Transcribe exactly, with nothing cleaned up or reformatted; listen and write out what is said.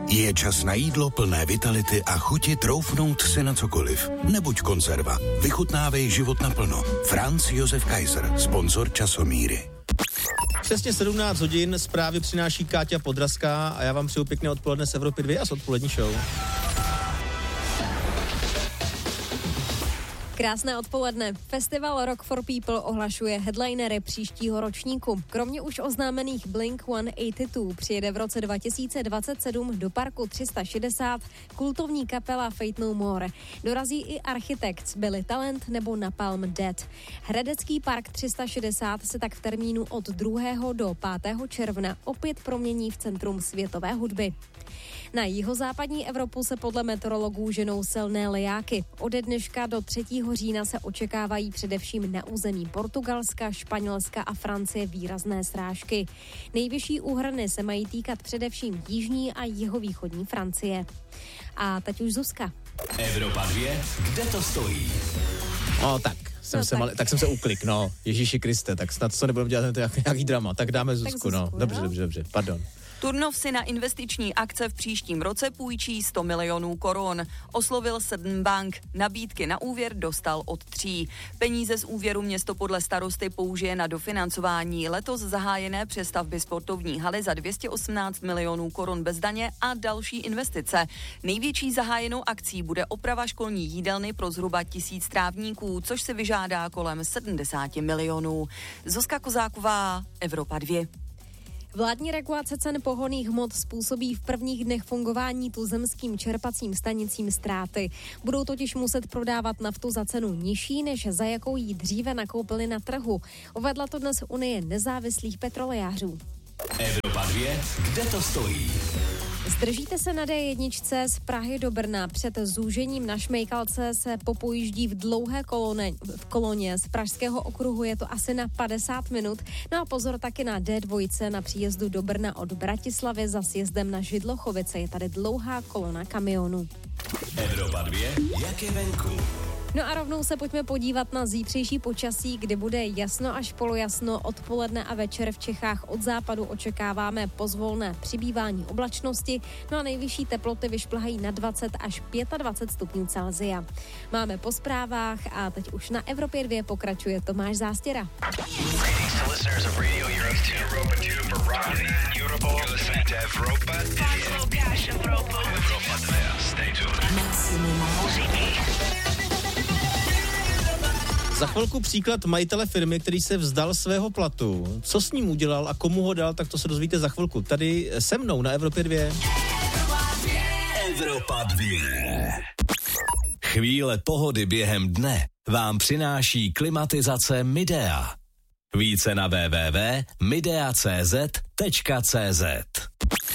Je čas na jídlo plné vitality a chuti troufnout si na cokoliv. Nebuď konzerva. Vychutnávej život naplno. Franz Josef Kaiser, sponzor Časomíry. Přesně sedmnáct hodin zprávy přináší Káťa Podrazská a já vám přeju pěkné odpoledne z Evropy dva a z odpolední show. Krásné odpoledne. Festival Rock for People ohlašuje headlinery příštího ročníku. Kromě už oznámených Blink sto osmdesát dva přijede v roce dva tisíce dvacet sedm do parku tři sta šedesát kultovní kapela Faith No More. Dorazí i Architects, Billy Talent nebo Napalm Death. Hradecký park tři sta šedesát se tak v termínu od druhého do pátého června opět promění v centrum světové hudby. Na jihozápadní Evropu se podle meteorologů ženou silné lejáky. Ode dneška do třetího října se očekávají především na území Portugalska, Španělska a Francie výrazné srážky. Nejvyšší úhrny se mají týkat především jižní a jihovýchodní Francie. A teď už Zuzka. Evropa dva, kde to stojí? O, tak. Jsem no se tak. mal, tak jsem se uklik, no. Ježíši Kriste, tak snad co nebudeme dělat nějaký, nějaký drama. Tak dáme Zuzku, Zuzku no. Dobře, no. dobře, dobře, pardon. Turnov si na investiční akce v příštím roce půjčí sto milionů korun. Oslovil sedm bank. Nabídky na úvěr dostal od tří. Peníze z úvěru město podle starosty použije na dofinancování letos zahájené přestavby sportovní haly za dvě stě osmnáct milionů korun bez daně a další investice. Největší zahájenou akcí bude oprava školní jídelny pro zhruba tisíc trávníků, což se vyžádá kolem sedmdesát milionů. Zuzka Kozáková, Evropa dva. Vládní regulace cen pohonných hmot způsobí v prvních dnech fungování tuzemským čerpacím stanicím ztráty. Budou totiž muset prodávat naftu za cenu nižší, než za jakou jí dříve nakoupili na trhu. Uvedla to dnes Unie nezávislých petrolejářů. Evropa dva, kde to stojí? Zdržíte se na dé jedna z Prahy do Brna. Před zúžením na Šmejkalce se popojíždí v dlouhé kolone, v koloně. Z pražského okruhu je to asi na padesát minut. No a pozor taky na dé dva na příjezdu do Brna od Bratislavy za sjezdem na Židlochovice. Je tady dlouhá kolona kamionů. Evropa dva, jak je venku? No a rovnou se pojďme podívat na zítřejší počasí, kdy bude jasno až polojasno. Odpoledne a večer v Čechách od západu očekáváme pozvolné přibývání oblačnosti. No a nejvyšší teploty vyšplhají na dvacet až dvacet pět stupňů Celsia. Máme po zprávách a teď už na Evropě dva pokračuje Tomáš Zástěra. Za chvilku příklad majitele firmy, který se vzdal svého platu. Co s ním udělal a komu ho dal, tak to se dozvíte za chvilku. Tady se mnou na Evropě dva. Evropa dva. Chvíle pohody během dne vám přináší klimatizace Midea. Více na w w w tečka midea tečka cz tečka cz.